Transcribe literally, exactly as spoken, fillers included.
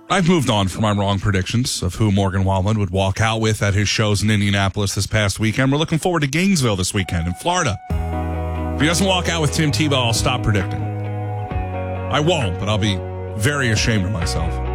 I've moved on from my wrong predictions of who Morgan Wallen would walk out with at his shows in Indianapolis this past weekend. We're looking forward to Gainesville this weekend in Florida. If he doesn't walk out with Tim Tebow, I'll stop predicting. I won't, but I'll be very ashamed of myself.